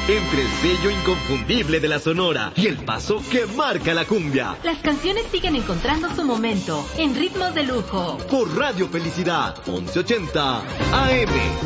entre el sello inconfundible de la Sonora y el paso que marca la cumbia. Las canciones siguen encontrando su momento en ritmos de lujo. Por Radio Felicidad, 1180 AM.